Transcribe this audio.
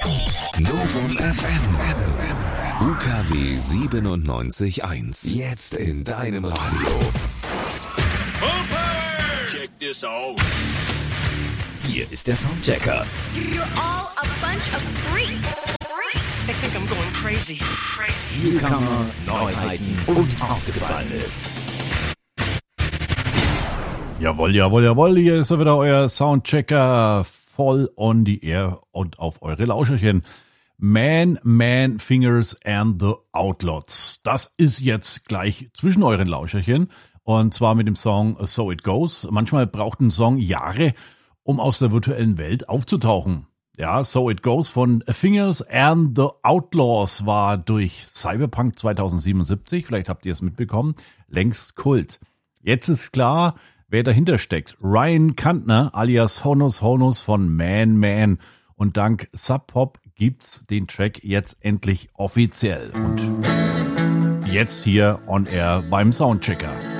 Novum FM. UKW 97.1. Jetzt in deinem Radio. Check this out. Hier ist der Soundchecker. You're all a bunch of freaks. I think I'm going crazy. Newcomer, Neuheiten und Ausgefallenes. Jawohl, jawohl, jawohl, hier ist er wieder, euer Soundchecker, voll on the air und auf eure Lauscherchen. Man, Fingers and the Outlaws. Das ist jetzt gleich zwischen euren Lauscherchen und zwar mit dem Song So It Goes. Manchmal braucht ein Song Jahre, um aus der virtuellen Welt aufzutauchen. Ja, So It Goes von Fingers and the Outlaws war durch Cyberpunk 2077, vielleicht habt ihr es mitbekommen, längst Kult. Jetzt ist klar, wer dahinter steckt. Ryan Kantner alias Honus von Man. Und dank Sub Pop gibt's den Track jetzt endlich offiziell. Und jetzt hier on air beim Soundchecker.